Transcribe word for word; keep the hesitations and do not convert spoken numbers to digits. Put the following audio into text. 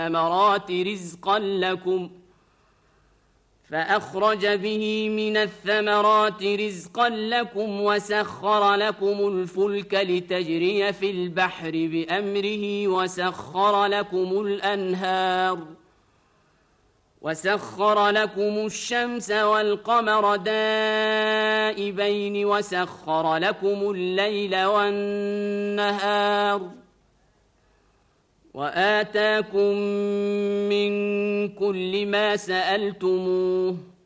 الثمرات رزقا لكم فأخرج به من الثمرات رزقا لكم وسخر لكم الفلك لتجري في البحر بأمره وسخر لكم الأنهار وسخر لكم الشمس والقمر دائبين وسخر لكم الليل والنهار وآتاكم من كل ما سألتموه